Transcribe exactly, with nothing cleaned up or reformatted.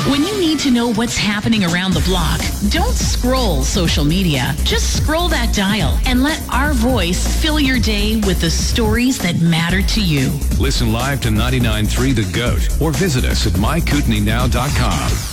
When you need to know what's happening around the block, don't scroll social media. Just scroll that dial and let our voice fill your day with the stories that matter to you. Listen live to ninety-nine point three The Goat or visit us at my kootenai now dot com.